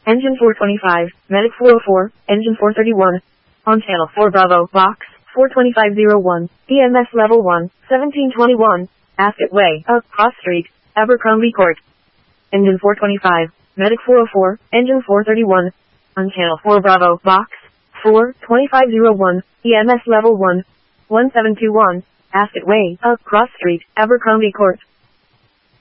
Engine 425, Medic 404, Engine 431. On Channel 4 Bravo, Box 42501, EMS Level 1, 1721, Ascot Way, Cross Street, Abercrombie Court. Engine 425, Medic 404, Engine 431. On Channel 4 Bravo, Box 42501, EMS Level 1, 1721, Ascot Way, Cross Street, Abercrombie Court.